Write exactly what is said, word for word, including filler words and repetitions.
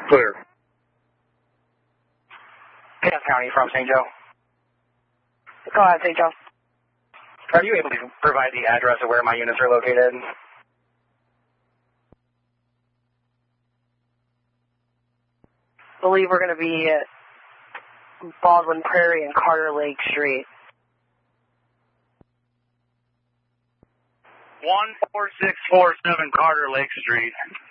Clear. Cass County from Saint Joe. Go ahead, Saint Joe. Are you able to provide the address of where my units are located? I believe we're going to be at Baldwin Prairie and Carter Lake Street. one four six four seven Carter Lake Street.